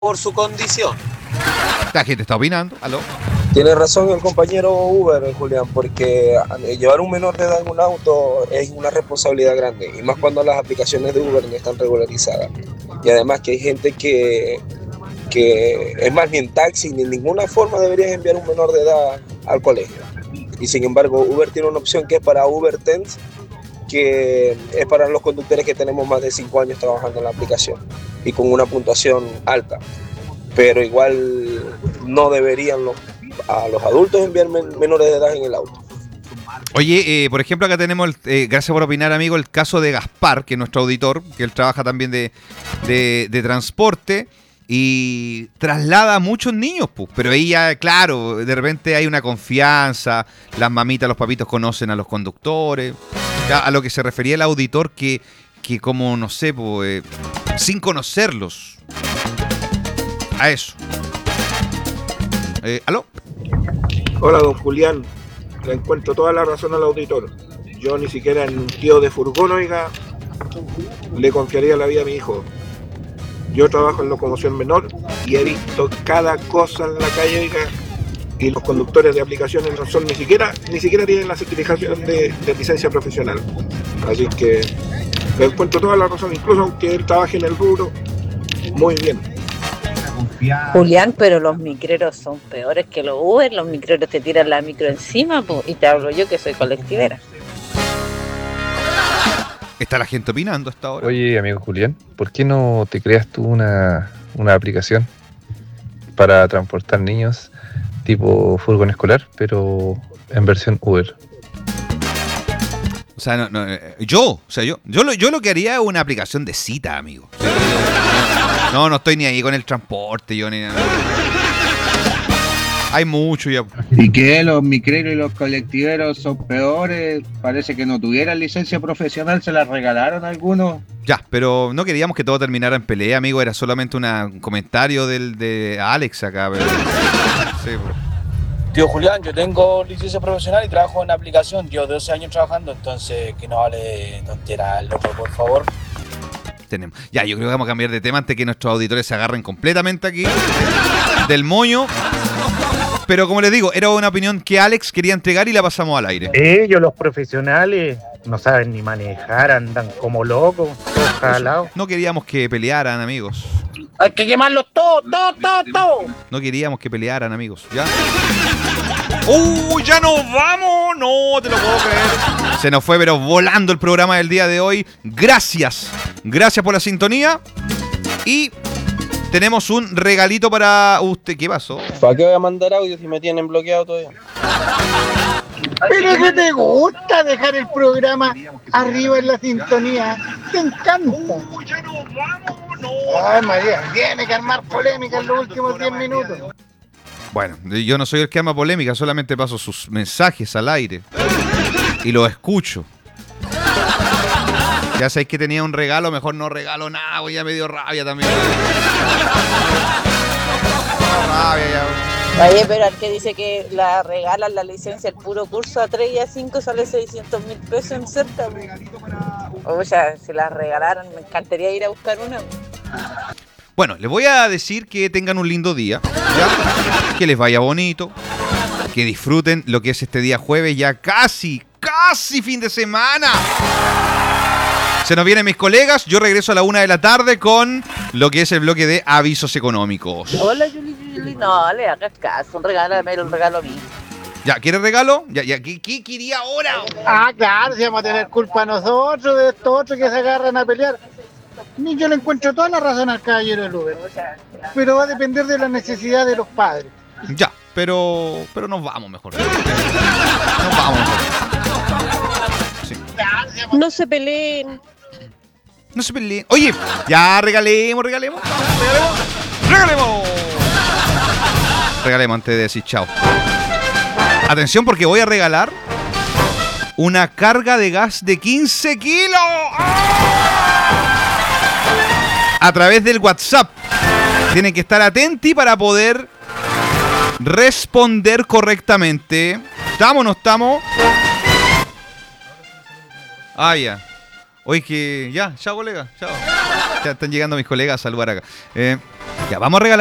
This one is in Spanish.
por su condición. La gente está opinando. ¿Aló? Tiene razón el compañero Uber, Julián, porque llevar un menor de edad en un auto es una responsabilidad grande, y más cuando las aplicaciones de Uber no están regularizadas. Y además que hay gente que es más, ni en taxi ni en ninguna forma deberías enviar un menor de edad al colegio. Y sin embargo, Uber tiene una opción que es para Uber Teens, que es para los conductores que tenemos más de 5 años trabajando en la aplicación y con una puntuación alta. Pero igual no deberían a los adultos enviar menores de edad en el auto. Oye, por ejemplo, acá tenemos, gracias por opinar, amigo, el caso de Gaspar, que es nuestro auditor, que él trabaja también de transporte y traslada a muchos niños, pues. Pero ahí ya, claro, de repente hay una confianza, las mamitas, los papitos conocen a los conductores. A lo que se refería el auditor, que como, no sé, pues, sin conocerlos. A eso. ¿Aló? Hola, don Julián. Le encuentro toda la razón al auditor. Yo ni siquiera en un tío de furgón, oiga, le confiaría la vida a mi hijo. Yo trabajo en locomoción menor y he visto cada cosa en la calle, oiga, y los conductores de aplicaciones no son ni siquiera tienen la certificación de licencia profesional. Así que le encuentro toda la razón, incluso aunque él trabaje en el rubro, muy bien. Julián, pero los micreros son peores que los Uber. Los micreros te tiran la micro encima, po, y te hablo yo que soy colectivera. Está la gente opinando hasta ahora. Oye, amigo Julián, ¿por qué no te creas tú una aplicación para transportar niños tipo furgón escolar, pero en versión Uber? O sea, yo lo que haría es una aplicación de cita, amigo. No estoy ni ahí con el transporte, yo ni nada. Hay mucho ya. ¿Y que los micreros y los colectiveros son peores? Parece que no tuvieran licencia profesional, se la regalaron a algunos. Ya, pero no queríamos que todo terminara en pelea, amigo. Era solamente un comentario de Alex acá. Pero... sí, bro. Tío Julián, yo tengo licencia profesional y trabajo en una aplicación. Llevo 12 años trabajando, entonces que no hable tonteras, loco, por favor. Tenemos. Ya, yo creo que vamos a cambiar de tema antes que nuestros auditores se agarren completamente aquí del moño. Pero como les digo, era una opinión que Alex quería entregar y la pasamos al aire. Ellos, los profesionales, no saben ni manejar, andan como locos, todos jalados. No queríamos que pelearan, amigos. Hay que quemarlos todos. No queríamos que pelearan, amigos. ¿Ya? ¡Ya nos vamos! No te lo puedo creer. Se nos fue, pero volando el programa del día de hoy. Gracias. Gracias por la sintonía. Y tenemos un regalito para usted. ¿Qué pasó? ¿Para qué voy a mandar audio si me tienen bloqueado todavía? Pero que te gusta dejar el programa arriba en la sintonía. Te encanta. Ay, María, tiene que armar polémica en los últimos 10 minutos. Bueno, yo no soy el que ama polémica, solamente paso sus mensajes al aire. Y los escucho. Ya sabéis que tenía un regalo, mejor no regalo nada, güey, ya me dio rabia también. Rabia ya. Oye, pero al que dice que la regalan la licencia, el puro curso a 3 y a 5 sale 600.000 pesos en cerca. O sea, si la regalaron, me encantaría ir a buscar una. Bueno, les voy a decir que tengan un lindo día, ¿ya? Que les vaya bonito, que disfruten lo que es este día jueves, ya casi fin de semana. Se nos vienen mis colegas, yo regreso a la 1 de la tarde con lo que es el bloque de avisos económicos. Hola, Yuli. No, le hagas caso, un regalo a mí. Ya, ¿quiere regalo? Ya, ¿qué quería ahora? Ah, claro, si vamos a tener culpa nosotros de estos otros que se agarran a pelear. Yo le encuentro toda la razón al caballero del Uber, pero va a depender de la necesidad de los padres. Ya, pero nos vamos mejor. Nos vamos mejor. Sí. No se peleen. No se peleen. Oye, ya regalemos. Regalemos antes de decir chao. Atención porque voy a regalar una carga de gas de 15 kilos. A través del WhatsApp. Tienen que estar atentos para poder responder correctamente. ¿Estamos o no estamos? Ah, ya. Oye, que ya, chao colega, chao. Ya están llegando mis colegas a saludar acá. Ya, vamos a regalar